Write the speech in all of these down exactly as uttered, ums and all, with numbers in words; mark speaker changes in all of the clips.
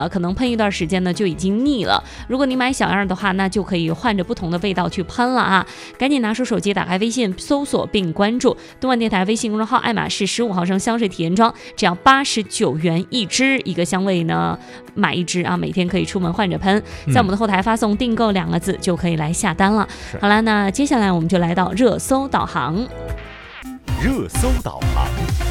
Speaker 1: 呃，可能喷一段时间呢就已经腻了。如果你买小样的话，那就可以换着不同的味道去喷了啊！赶紧拿出手机，打开微信，搜索并关注东莞电台微信公众号，爱马仕十五毫升香水体验装，只要八十九元一支，一个香味呢买一支啊，每天可以出门换着喷。在我们的后台发送订购两个字就可以来下单了。好了，那接下来我们就来到热搜导航。
Speaker 2: 热搜导航。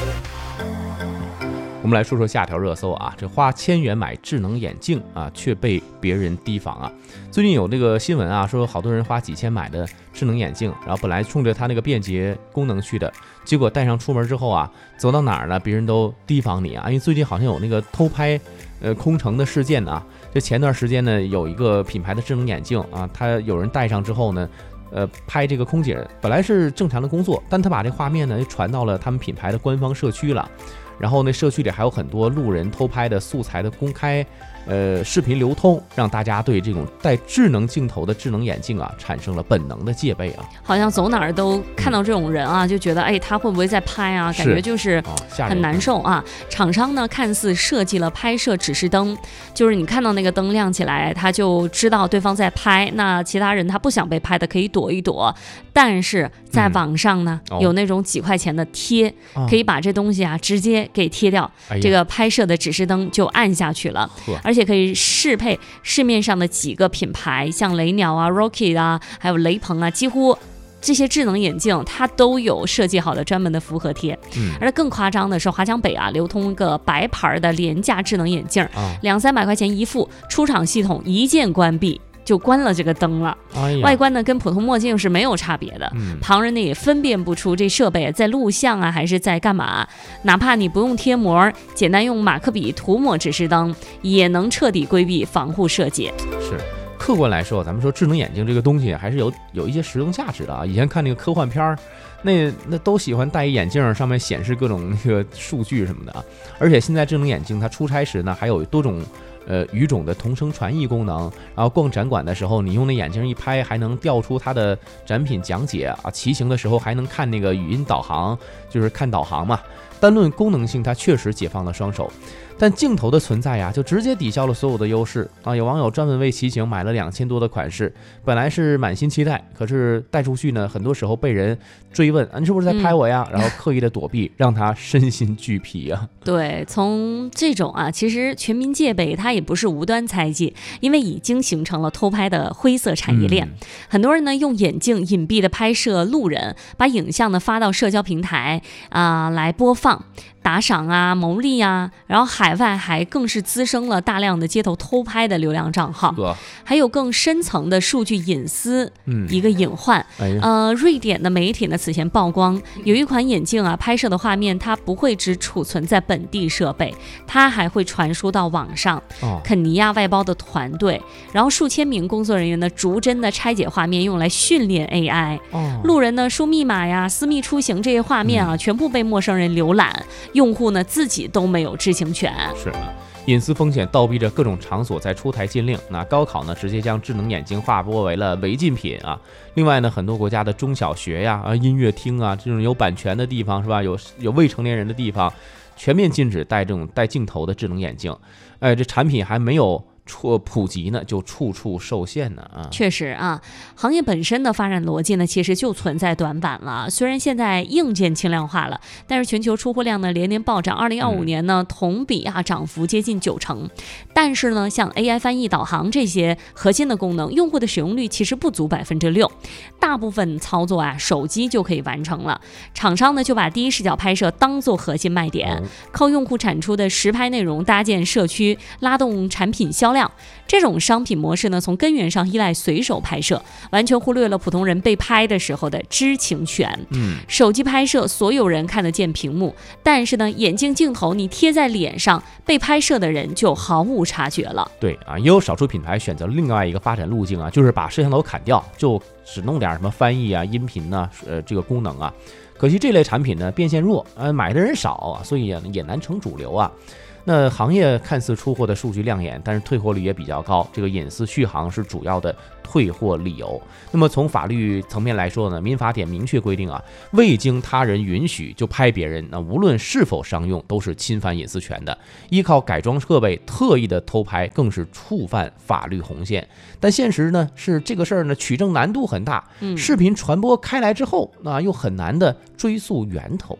Speaker 2: 我们来说说下条热搜啊，这花千元买智能眼镜啊，却被别人提防啊。最近有这个新闻啊，说好多人花几千买的智能眼镜，然后本来冲着它那个便捷功能去的，结果戴上出门之后啊，走到哪儿呢，别人都提防你啊。因为最近好像有那个偷拍呃空乘的事件啊。这前段时间呢，有一个品牌的智能眼镜啊，它有人戴上之后呢，呃，拍这个空姐本来是正常的工作，但他把这画面呢就传到了他们品牌的官方社区了。然后那社区里还有很多路人偷拍的素材的公开，呃，视频流通，让大家对这种带智能镜头的智能眼镜啊产生了本能的戒备啊。
Speaker 1: 好像走哪儿都看到这种人啊，就觉得哎，他会不会在拍啊？感觉就是很难受啊。厂商呢看似设计了拍摄指示灯，就是你看到那个灯亮起来，他就知道对方在拍。那其他人他不想被拍的可以躲一躲，但是在网上呢、嗯哦、有那种几块钱的贴，可以把这东西啊直接给贴掉，哎、这个拍摄的指示灯就按下去了，而且可以适配市面上的几个品牌，像雷鸟啊、Rocky 啊，还有雷朋啊，几乎这些智能眼镜它都有设计好的专门的符合贴。嗯、而更夸张的是，华强北啊流通个白牌的廉价智能眼镜，啊、两三百块钱一副，出厂系统一键关闭。就关了这个灯了、哎、外观呢跟普通墨镜是没有差别的、嗯、旁人呢也分辨不出这设备在录像啊还是在干嘛。哪怕你不用贴膜，简单用马克笔涂抹指示灯，也能彻底规避防护设计。
Speaker 2: 是，客观来说，咱们说智能眼镜这个东西还是有有一些实用价值的啊。以前看那个科幻片那那都喜欢戴一眼镜，上面显示各种那个数据什么的啊。而且现在智能眼镜它出差时呢还有多种呃，语种的同声传译功能，然后逛展馆的时候，你用那眼镜一拍，还能调出它的展品讲解啊。骑行的时候还能看那个语音导航，就是看导航嘛。单论功能性，它确实解放了双手，但镜头的存在呀，就直接抵消了所有的优势啊！有网友专门为骑行买了两千多的款式，本来是满心期待，可是带出去呢，很多时候被人追问，啊，你是不是在拍我呀？嗯、然后刻意的躲避，让他身心俱疲啊！
Speaker 1: 对，从这种啊，其实全民戒备，它也不是无端猜忌，因为已经形成了偷拍的灰色产业链。嗯、很多人呢用眼镜隐蔽的拍摄路人，把影像呢发到社交平台啊、呃、来播放。打赏啊，牟利啊，然后海外还更是滋生了大量的街头偷拍的流量账号，还有更深层的数据隐私，嗯，一个隐患。哎、呃，瑞典的媒体呢此前曝光，有一款眼镜啊拍摄的画面，它不会只储存在本地设备，它还会传输到网上。哦、肯尼亚外包的团队，然后数千名工作人员呢逐帧的拆解画面，用来训练 A I。哦、路人呢输密码呀、私密出行这些画面啊，嗯、全部被陌生人浏览。用户呢自己都没有知情权。
Speaker 2: 是啊，隐私风险倒逼着各种场所在出台禁令。那高考呢，直接将智能眼镜划拨为了违禁品啊。另外呢，很多国家的中小学呀、啊音乐厅啊，这种有版权的地方是吧？有有未成年人的地方，全面禁止戴这种带镜头的智能眼镜。哎，这产品还没有普及呢，就处处受限呢啊！
Speaker 1: 确实啊，行业本身的发展逻辑呢，其实就存在短板了。虽然现在硬件轻量化了，但是全球出货量呢连年暴涨，二零二五年呢、嗯、同比啊涨幅接近九成。但是呢，像 A I 翻译、导航这些核心的功能，用户的使用率其实不足百分之六，大部分操作啊手机就可以完成了。厂商呢就把第一视角拍摄当做核心卖点，嗯、靠用户产出的实拍内容搭建社区，拉动产品销量。这种商品模式呢，从根源上依赖随手拍摄，完全忽略了普通人被拍的时候的知情权。嗯，手机拍摄所有人看得见屏幕，但是呢，眼镜镜头你贴在脸上，被拍摄的人就毫无察觉了。
Speaker 2: 对啊，也有少数品牌选择另外一个发展路径啊，就是把摄像头砍掉，就只弄点什么翻译啊、音频呐、啊，呃，这个功能啊。可惜这类产品呢变现弱，呃，买的人少啊，所以也难成主流啊。 那行业看似出货的数据亮眼，但是退货率也比较高，这个隐私续航是主要的退货理由。那么从法律层面来说呢，民法典明确规定啊，未经他人允许就拍别人，那无论是否商用都是侵犯隐私权的。依靠改装设备特意的偷拍更是触犯法律红线。但现实呢是这个事儿呢取证难度很大，
Speaker 1: 嗯，
Speaker 2: 视频传播开来之后，那又很难的追溯源头。